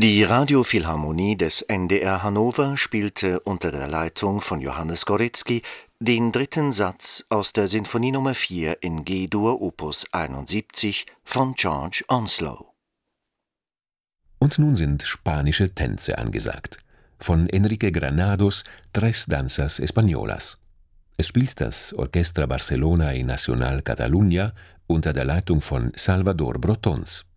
Die Radiophilharmonie des NDR Hannover spielte unter der Leitung von Johannes Goretzky den dritten Satz aus der Sinfonie Nr. 4 in G-Dur Opus 71 von George Onslow. Und nun sind spanische Tänze angesagt. Von Enrique Granados Tres Danzas Españolas. Es spielt das Orchestra Barcelona y Nacional Catalunya unter der Leitung von Salvador Brotons.